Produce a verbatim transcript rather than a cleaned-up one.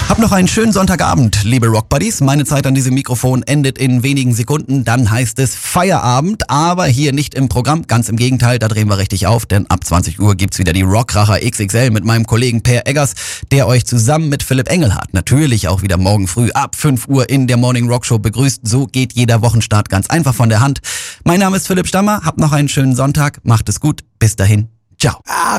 Hab noch einen schönen Sonntagabend, liebe Rockbuddies. Meine Zeit an diesem Mikrofon endet in wenigen Sekunden. Dann heißt es Feierabend, aber hier nicht im Programm. Ganz im Gegenteil, da drehen wir richtig auf, denn ab zwanzig Uhr gibt's wieder die Rockracher X X L mit meinem Kollegen Per Eggers, der euch zusammen mit Philipp Engelhardt natürlich auch wieder morgen früh ab fünf Uhr in der Morning Rock Show begrüßt. So geht jeder Wochenstart ganz einfach von der Hand. Mein Name ist Philipp Stammer, habt noch einen schönen Sonntag, macht es gut, bis dahin, ciao.